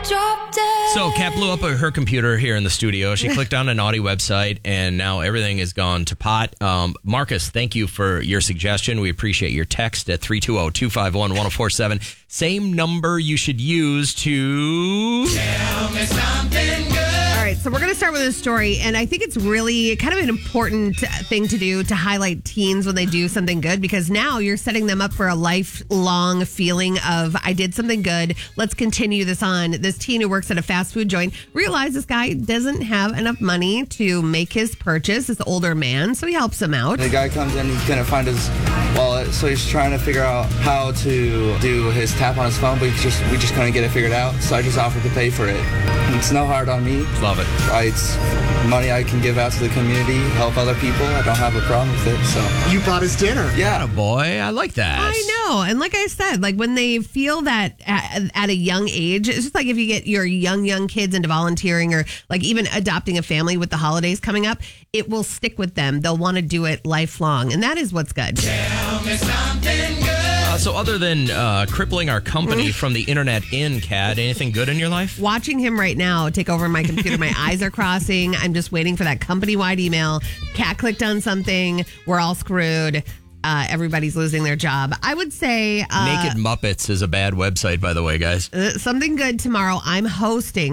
Drop dead. So Kat blew up her computer here in the studio. She clicked on a naughty website, and now everything is gone to pot. Marcus, thank you for your suggestion. We appreciate your text at 320-251-1047. Same number you should use to... Tell me something good. All right, so we're going to start with a story, and I think it's really kind of an important thing to do to highlight teens when they do something good, because now you're setting them up for a lifelong feeling of, I did something good, let's continue this on. This teen who works at a fast food joint realized this guy doesn't have enough money to make his purchase, this older man, so he helps him out. The guy comes in, he couldn't find his wallet, so he's trying to figure out how to do his tap on his phone, but we just couldn't get it figured out, so I just offered to pay for it. It's no hard on me. Love it. It's money I can give out to the community, help other people. I don't have a problem with it, so. You bought his dinner. Yeah. Boy, I like that. I know. And like I said, like when they feel that at a young age, it's just like if you get your young kids into volunteering or like even adopting a family with the holidays coming up, it will stick with them. They'll want to do it lifelong. And that is what's good. Tell me something good. So other than crippling our company from the internet in, Kat, anything good in your life? Watching him right now take over my computer, my eyes are crossing. I'm just waiting for that company-wide email. Kat clicked on something. We're all screwed. Everybody's losing their job. I would say... Naked Muppets is a bad website, by the way, guys. Something good tomorrow. I'm hosting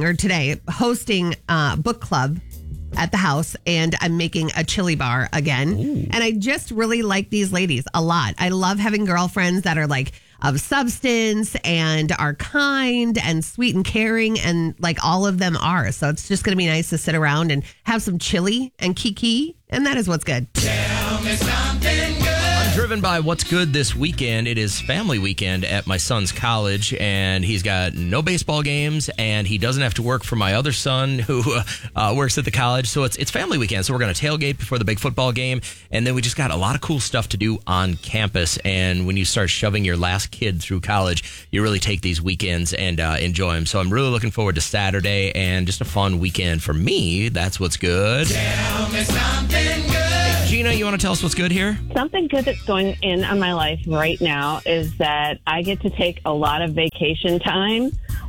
book club at the house, and I'm making a chili bar again. Ooh. And I just really like these ladies a lot. I love having girlfriends that are like of substance and are kind and sweet and caring, and like all of them are. So it's just going to be nice to sit around and have some chili and kiki, and that is what's good. Tell me something good. Driven by what's good this weekend. It is family weekend at my son's college, and he's got no baseball games, and he doesn't have to work for my other son who works at the college. So it's family weekend. So we're going to tailgate before the big football game, and then we just got a lot of cool stuff to do on campus. And when you start shoving your last kid through college, you really take these weekends and enjoy them. So I'm really looking forward to Saturday and just a fun weekend for me. That's what's good. Tell me something good. Gina, you want to tell us what's good here? Something good that's going in on my life right now is that I get to take a lot of vacation time.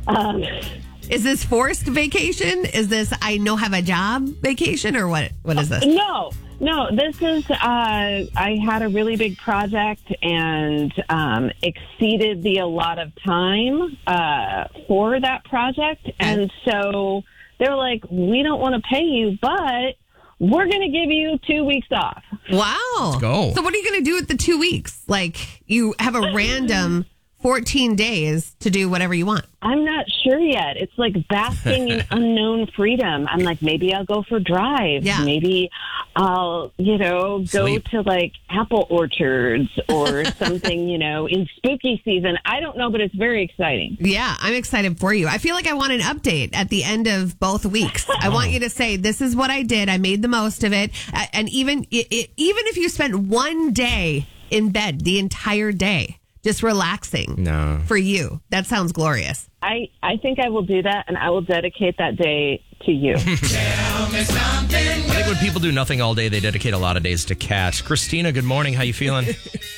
Is this forced vacation? Is this I no have a job vacation, or what? What is this? No, this is, I had a really big project and exceeded the allotted time for that project. And so they were like, we don't want to pay you, but we're going to give you 2 weeks off. Wow. Let's go. So what are you going to do with the 2 weeks? Like, you have a random 14 days to do whatever you want. I'm not sure yet. It's like basking in unknown freedom. I'm like, maybe I'll go for drives. Yeah. Maybe I'll, go Sleep. to like apple orchards or something, in spooky season. I don't know, but it's very exciting. Yeah, I'm excited for you. I feel like I want an update at the end of both weeks. I want you to say, this is what I did. I made the most of it. And even if you spent one day in bed, the entire day, just relaxing for you. That sounds glorious. I think I will do that, and I will dedicate that day to you. Tell me something I think when people do nothing all day, they dedicate a lot of days to Kat. Christina, good morning. How you feeling?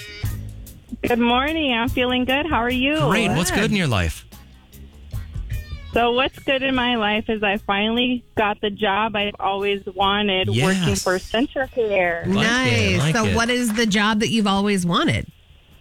Good morning. I'm feeling good. How are you? Great. What's good in your life? So what's good in my life is I finally got the job I've always wanted, Yes. working for Centricare. Nice. So what is the job that you've always wanted?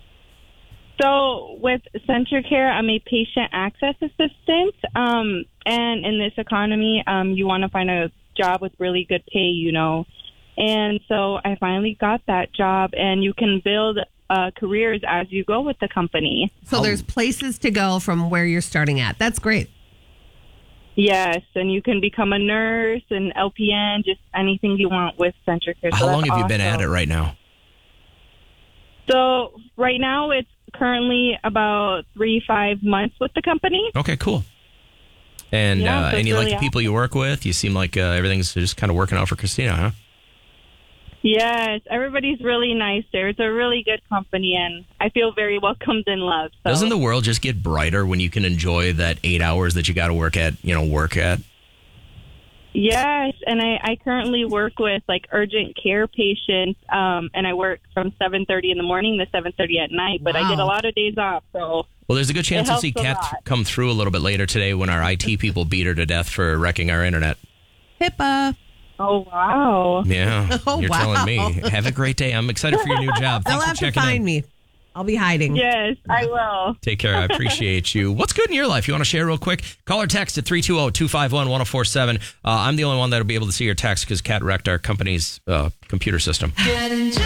So with Centricare, I'm a patient access assistant. And in this economy, you want to find a job with really good pay, And so I finally got that job, and you can build careers as you go with the company. So there's places to go from where you're starting at. That's great. Yes, and you can become a nurse, an LPN, just anything you want with Centricare. How long have you been at it right now? So right now it's currently about 3-5 months with the company. Okay, cool. And Yeah, so and you it's like really the people you work with? You seem like everything's just kind of working out for Christina, huh? Yes, everybody's really nice there. It's a really good company, and I feel very welcomed and loved. So. Doesn't the world just get brighter when you can enjoy that 8 hours that you got to work at? Yes, and I currently work with like urgent care patients, and I work from 7:30 in the morning to 7:30 at night. But I get a lot of days off, so Well, there's a good chance It we'll see helps a Kat lot. come through a little bit later today when our IT people beat her to death for wrecking our internet. HIPAA. Oh, wow. Yeah, Oh, you're wow. telling me. Have a great day. I'm excited for your new job. They'll Thanks for have to checking find in. me. I'll be hiding. Yes, I will. Take care. I appreciate you. What's good in your life? You want to share real quick? Call or text at 320-251-1047. I'm the only one that'll be able to see your text because Kat wrecked our company's computer system. Get into